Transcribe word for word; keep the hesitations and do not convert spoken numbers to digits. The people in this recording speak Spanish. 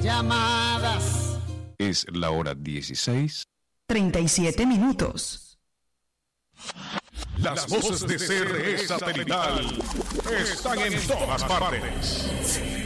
llamadas. Es la hora dieciséis. treinta y siete minutos. Las voces de C R E Satelital están en todas partes.